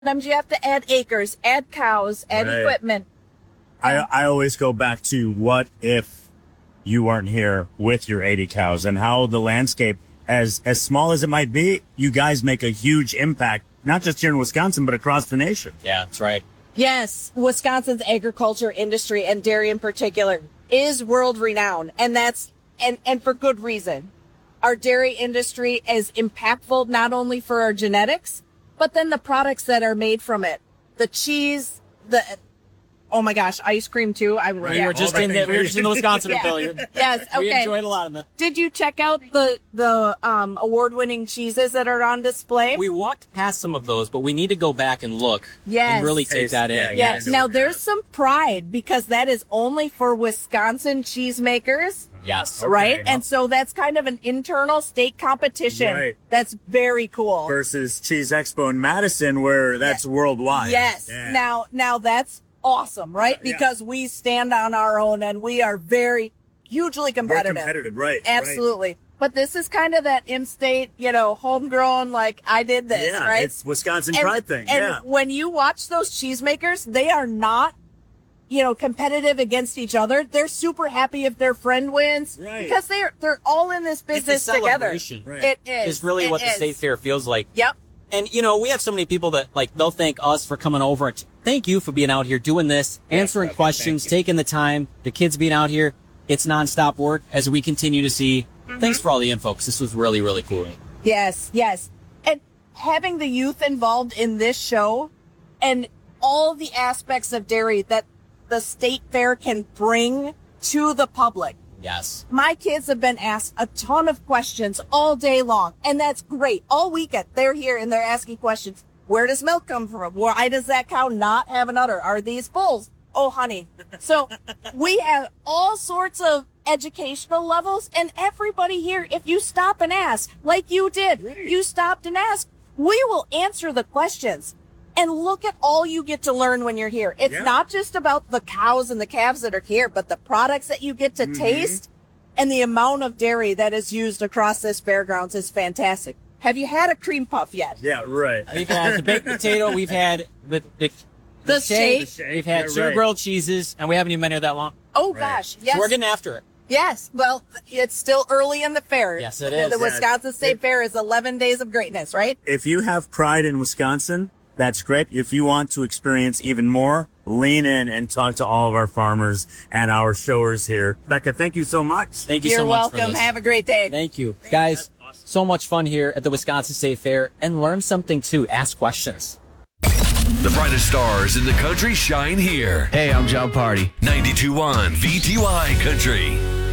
Sometimes you have to add acres, add cows, add Right. equipment. I always go back to what if you weren't here with your 80 cows and how the landscape, as small as it might be, you guys make a huge impact, not just here in Wisconsin, but across the nation. Yeah, that's right. Yes, Wisconsin's agriculture industry and dairy in particular is world renowned, and that's and for good reason. Our dairy industry is impactful not only for our genetics, but then the products that are made from it. The cheese, oh my gosh, ice cream too. We were just in the Wisconsin affiliate. Yes, okay. We enjoyed a lot of them. Did you check out the award-winning cheeses that are on display? We walked past some of those, but we need to go back and look Yes. and really take that in. Yes. Now there's some pride because that is only for Wisconsin cheesemakers, Yes. right? Okay. And so that's kind of an internal state competition. Right. That's very cool. Versus Cheese Expo in Madison, where that's worldwide. Yes. Yeah. Now that's awesome, right? Yeah. Because we stand on our own and we are very hugely We're competitive. competitive, right? Absolutely. But this is kind of that in-state, homegrown, like I did Right. this, Yeah, right? it's Wisconsin pride thing. And Yeah. when you watch those cheesemakers, they are not, competitive against each other. They're super happy if their friend wins Right. because they're all in this It's a business together. celebration. Right. It is. Is really It what the is. state fair feels like. Yep. And, we have so many people that, they'll thank us for coming over. And thank you for being out here doing this, answering questions, taking the time, the kids being out here. It's nonstop work as we continue to see. Thanks for all the info, 'cause this was really, really cool. Yes. And having the youth involved in this show and all the aspects of dairy that the state fair can bring to the public. Yes. My kids have been asked a ton of questions all day long, and that's great. All weekend, they're here and they're asking questions. Where does milk come from? Why does that cow not have an udder? Are these bulls? Oh, honey. So we have all sorts of educational levels, and everybody here, if you stop and ask, like you did, you stopped and asked, we will answer the questions. And look at all you get to learn when you're here. It's Yeah. not just about the cows and the calves that are here, but the products that you get to taste and the amount of dairy that is used across this fairgrounds is fantastic. Have you had a cream puff yet? Yeah, right. We've had the baked potato. We've had the shake. We've had Yeah, sugar right. grilled cheeses, and we haven't even been here that long. Oh Right. gosh, yes. So we're getting after it. Yes. Well, it's still early in the fair. Yes, it is. The Yeah. Wisconsin State Fair is 11 days of greatness, right? If you have pride in Wisconsin, that's great. If you want to experience even more, lean in and talk to all of our farmers and our showers here. Becca, thank you so much. Thank you You're so much for welcome. this. Have a great day. Thank you. Guys, so much fun here at the Wisconsin State Fair, and learn something too. Ask questions. The brightest stars in the country shine here. Hey, I'm John Party. 92.1 VTY Country.